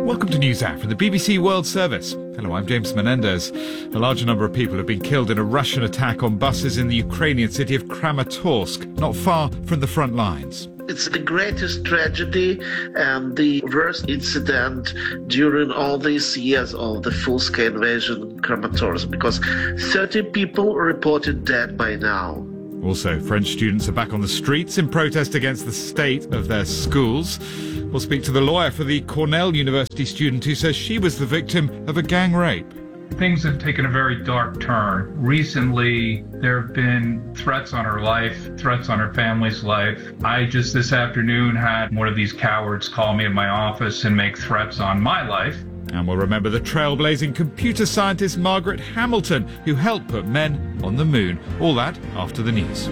Welcome to NewsHour from the BBC World Service. Hello, I'm James Menendez. A large number of people have been killed in a Russian attack on buses in the Ukrainian city of Kramatorsk, not far from the front lines. It's the greatest tragedy and the worst incident during all these years of the full-scale invasion in Kramatorsk, because 30 people are reported dead by now. Also, French students are back on the streets in protest against the state of their schools. We'll speak to the lawyer for the Cornell University student who says she was the victim of a gang rape. Things have taken a very dark turn. Recently, there have been threats on her life, threats on her family's life. I just this afternoon had one of these cowards call me in my office and make threats on my life. And we'll remember the trailblazing computer scientist Margaret Hamilton, who helped put men on the moon. All that after the news.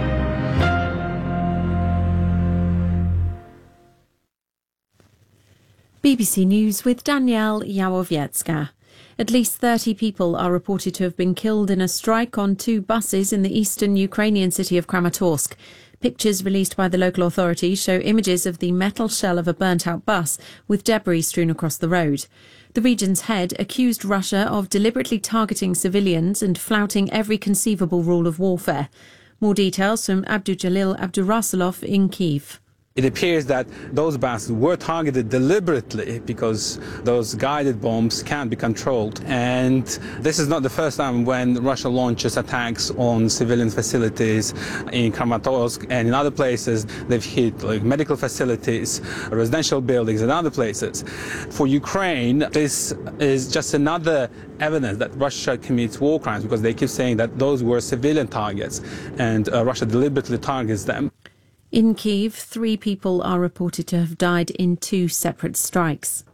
BBC News with Danielle Jałowiecka. At least 30 people are reported to have been killed in a strike on 2 buses in the eastern Ukrainian city of Kramatorsk. Pictures released by the local authorities show images of the metal shell of a burnt-out bus with debris strewn across the road. The region's head accused Russia of deliberately targeting civilians and flouting every conceivable rule of warfare. More details from Abdujalil Abdurasulov in Kyiv. It appears that those buses were targeted deliberately because those guided bombs can be controlled. And this is not the first time when Russia launches attacks on civilian facilities in Kramatorsk and in other places. They've hit medical facilities, residential buildings and other places. For Ukraine, this is just another evidence that Russia commits war crimes because they keep saying that those were civilian targets and Russia deliberately targets them. In Kyiv, 3 people are reported to have died in 2 separate strikes.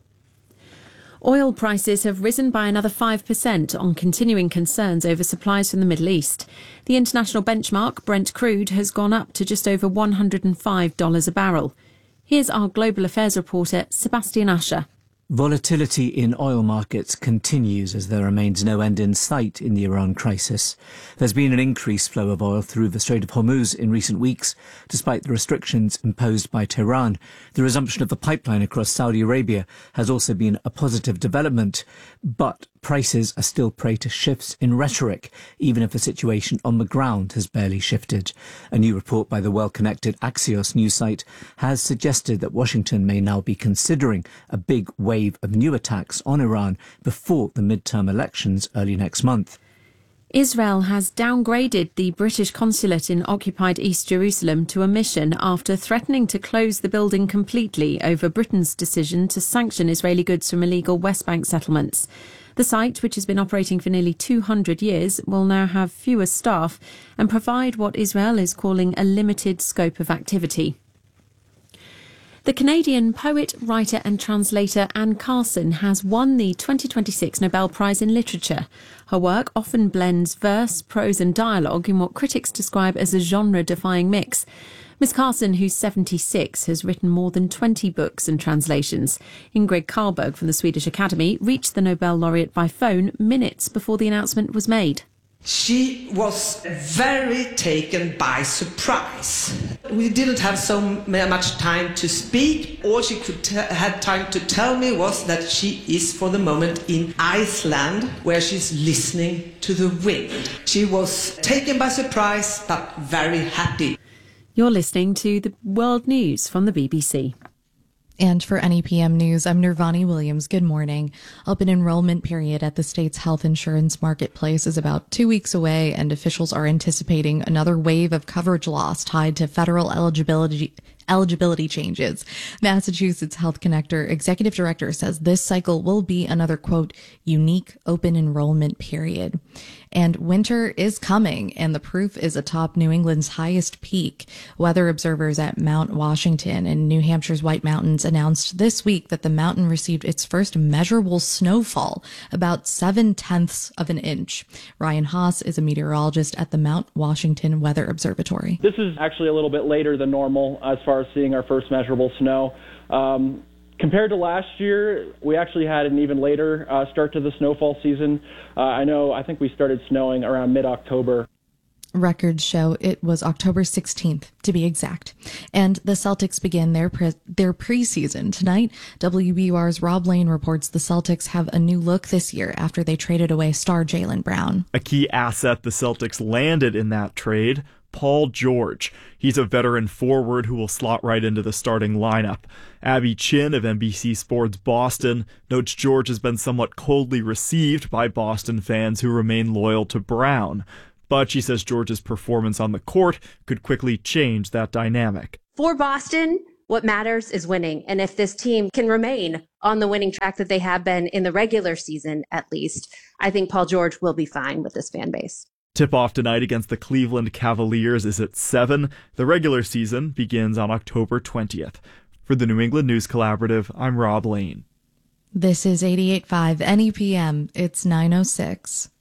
Oil prices have risen by another 5% on continuing concerns over supplies from the Middle East. The international benchmark, Brent crude, has gone up to just over $105 a barrel. Here's our global affairs reporter, Sebastian Usher. Volatility in oil markets continues as there remains no end in sight in the Iran crisis. There's been an increased flow of oil through the Strait of Hormuz in recent weeks, despite the restrictions imposed by Tehran. The resumption of the pipeline across Saudi Arabia has also been a positive development, but prices are still prey to shifts in rhetoric, even if the situation on the ground has barely shifted. A new report by the well-connected Axios news site has suggested that Washington may now be considering a big wave of new attacks on Iran before the midterm elections early next month. Israel has downgraded the British consulate in occupied East Jerusalem to a mission after threatening to close the building completely over Britain's decision to sanction Israeli goods from illegal West Bank settlements. The site, which has been operating for nearly 200 years, will now have fewer staff and provide what Israel is calling a limited scope of activity. The Canadian poet, writer and translator Anne Carson has won the 2026 Nobel Prize in Literature. Her work often blends verse, prose and dialogue in what critics describe as a genre-defying mix. Miss Carson, who's 76, has written more than 20 books and translations. Ingrid Carlberg from the Swedish Academy reached the Nobel laureate by phone minutes before the announcement was made. She was very taken by surprise. We didn't have so much time to speak. All she had time to tell me was that she is for the moment in Iceland, where she's listening to the wind. She was taken by surprise, but very happy. You're listening to the World News from the BBC. And for NEPM News, I'm Nirvani Williams. Good morning. Open enrollment period at the state's health insurance marketplace is about 2 weeks away, and officials are anticipating another wave of coverage loss tied to federal eligibility changes. Massachusetts Health Connector Executive Director says this cycle will be another, quote, unique open enrollment period. And winter is coming, and the proof is atop New England's highest peak. Weather observers at Mount Washington in New Hampshire's White Mountains announced this week that the mountain received its first measurable snowfall, about 0.7 of an inch. Ryan Haas is a meteorologist at the Mount Washington Weather Observatory. This is actually a little bit later than normal as far as seeing our first measurable snow. Compared to last year, we actually had an even later start to the snowfall season. I think we started snowing around mid-October. Records show it was October 16th, to be exact. And the Celtics begin their preseason tonight. WBUR's Rob Lane reports the Celtics have a new look this year after they traded away star Jaylen Brown. A key asset the Celtics landed in that trade, Paul George. He's a veteran forward who will slot right into the starting lineup. Abby Chin of NBC Sports Boston notes George has been somewhat coldly received by Boston fans who remain loyal to Brown. But she says George's performance on the court could quickly change that dynamic. For Boston, what matters is winning. And if this team can remain on the winning track that they have been in the regular season, at least, I think Paul George will be fine with this fan base. Tip-off tonight against the Cleveland Cavaliers is at 7. The regular season begins on October 20th. For the New England News Collaborative, I'm Rob Lane. This is 88.5 NEPM. It's 9:06.